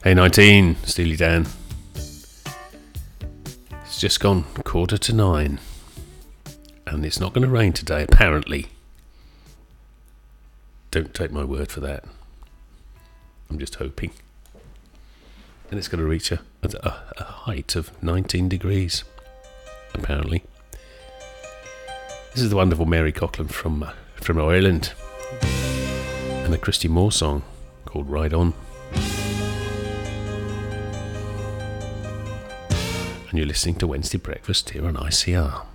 Hey 19, Steely Dan. It's just gone 9:15. And it's not going to rain today, apparently. Don't take my word for that. I'm just hoping. And it's going to reach a height of 19 degrees, apparently. This is the wonderful Mary Coughlan from Ireland. And a Christy Moore song called Ride On. And you're listening to Wednesday Breakfast here on ICR.